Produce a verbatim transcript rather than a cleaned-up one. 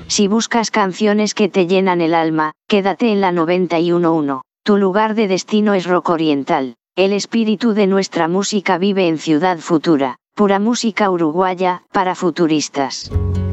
Si buscas canciones que te llenan el alma, quédate en la noventa y uno punto uno. Tu lugar de destino es Rock Oriental. El espíritu de nuestra música vive en Ciudad Futura. Pura música uruguaya, para futuristas.